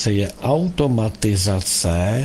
je automatizace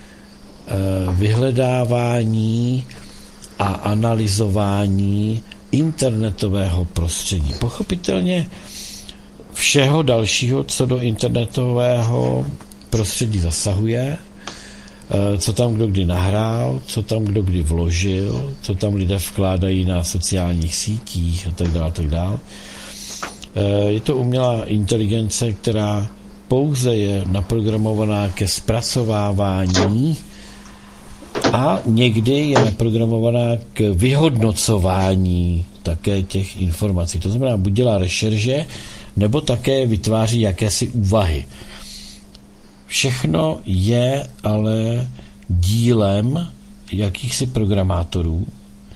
vyhledávání a analyzování internetového prostředí. Pochopitelně všeho dalšího, co do internetového prostředí zasahuje, co tam kdo kdy nahrál, co tam kdo kdy vložil, co tam lidé vkládají na sociálních sítích a tak dále, tak dále. Je to umělá inteligence, která pouze je naprogramovaná ke zpracovávání a někdy je naprogramovaná k vyhodnocování také těch informací. To znamená, buď dělá rešerže, nebo také vytváří jakési úvahy. Všechno je ale dílem jakýchsi programátorů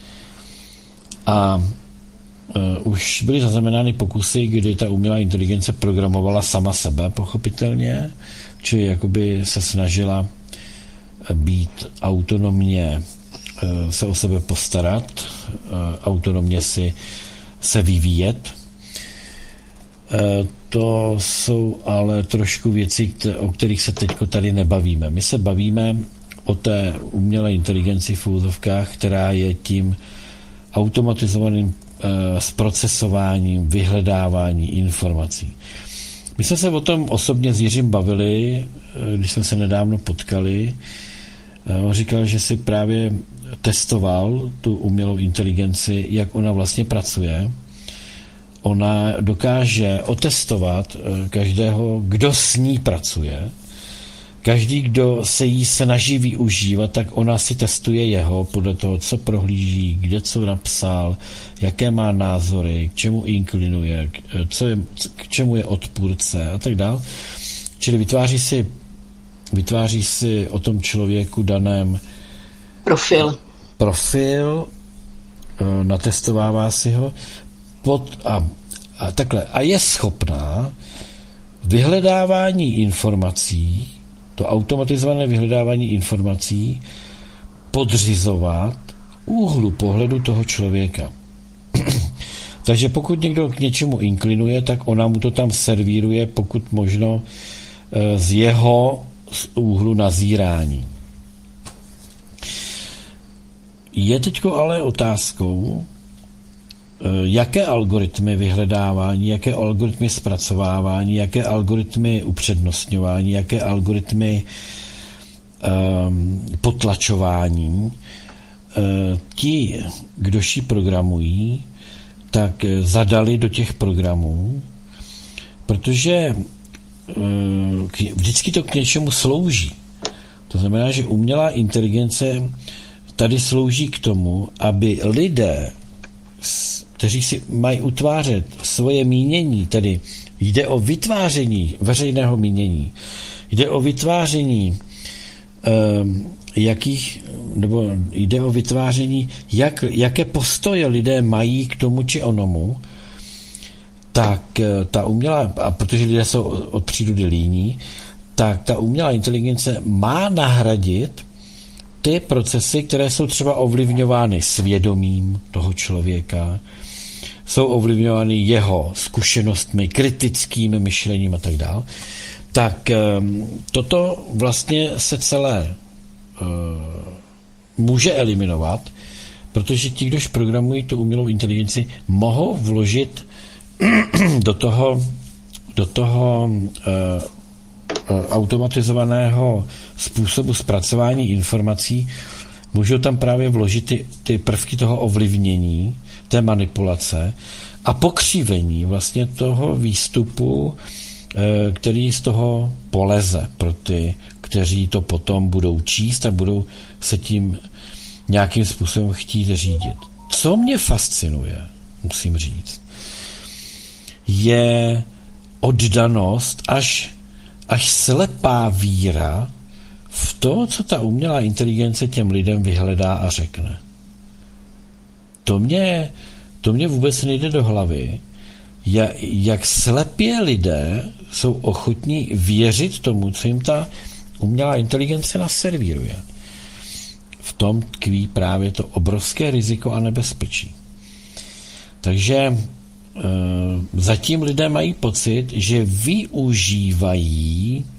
a už byly zaznamenány pokusy, kdy ta umělá inteligence programovala sama sebe, pochopitelně, čili jakoby se snažila být autonomně, se o sebe postarat, autonomně se vyvíjet. To jsou ale trošku věci, o kterých se teď tady nebavíme. My se bavíme o té umělé inteligenci v úzovkách, která je tím automatizovaným zprocesováním, vyhledávání informací. My jsme se o tom osobně s Jiřím bavili, když jsme se nedávno potkali. On říkal, že si právě testoval tu umělou inteligenci, jak ona vlastně pracuje. Ona dokáže otestovat každého, kdo s ní pracuje. Každý, kdo se jí snaží využívat, tak ona si testuje jeho podle toho, co prohlíží, kde co napsal, jaké má názory, k čemu inklinuje, k čemu je odpůrce a tak dále. Čili vytváří si o tom člověku daném profil, natestovává si ho a takhle. A je schopná vyhledávání informací, to automatizované vyhledávání informací podřizovat úhlu pohledu toho člověka. Takže pokud někdo k něčemu inklinuje, tak ona mu to tam servíruje, pokud možno z jeho úhlu nazírání. Je teďko ale otázkou, jaké algoritmy vyhledávání, jaké algoritmy zpracovávání, jaké algoritmy upřednostňování, jaké algoritmy potlačování ti, kdož ji programují, tak zadali do těch programů, protože vždycky to k něčemu slouží. To znamená, že umělá inteligence tady slouží k tomu, aby lidé, kteří si mají utvářet svoje mínění, tedy jde o vytváření veřejného mínění, jde o vytváření jde o vytváření, jaké postoje lidé mají k tomu či onomu, tak ta umělá, a protože lidé jsou od přírody líní, tak ta umělá inteligence má nahradit ty procesy, které jsou třeba ovlivňovány svědomím toho člověka, jsou ovlivňovány jeho zkušenostmi, kritickým myšlením a tak dále, tak toto vlastně se celé může eliminovat, protože ti, kdož programují tu umělou inteligenci, mohou vložit do toho automatizovaného způsobu zpracování informací, můžou tam právě vložit ty prvky toho ovlivnění, té manipulace a pokřivení vlastně toho výstupu, který z toho poleze pro ty, kteří to potom budou číst a budou se tím nějakým způsobem chtít řídit. Co mě fascinuje, musím říct, je oddanost až slepá víra v to, co ta umělá inteligence těm lidem vyhledá a řekne. To mě vůbec nejde do hlavy, jak slepě lidé jsou ochotní věřit tomu, co jim ta umělá inteligence naservíruje. V tom tkví právě to obrovské riziko a nebezpečí. Takže zatím lidé mají pocit, že využívají